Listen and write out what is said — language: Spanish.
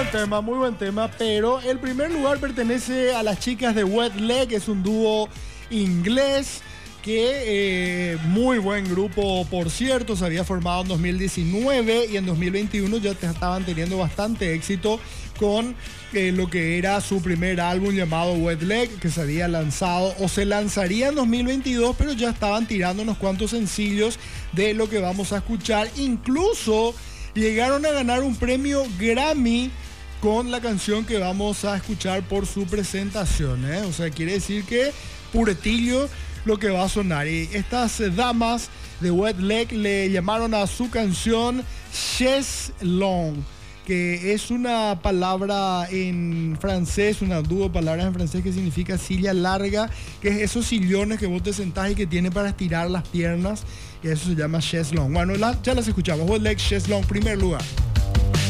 muy buen tema, pero el primer lugar pertenece a las chicas de Wet Leg, es un dúo inglés que muy buen grupo, por cierto, se había formado en 2019 y en 2021 ya estaban teniendo bastante éxito con lo que era su primer álbum llamado Wet Leg, que se había lanzado o se lanzaría en 2022, pero ya estaban tirando unos cuantos sencillos de lo que vamos a escuchar. Incluso llegaron a ganar un premio Grammy con la canción que vamos a escuchar por su presentación, ¿eh? O sea, quiere decir que puretillo lo que va a sonar. Y estas damas de Wet Leg le llamaron a su canción Chaise Longue, que es una palabra en francés, una dúo de palabras en francés que significa silla larga, que es esos sillones que vos te sentás y que tiene para estirar las piernas, y eso se llama Chaise Longue. Bueno, ya las escuchamos. Wet Leg, Chaise Longue, primer lugar.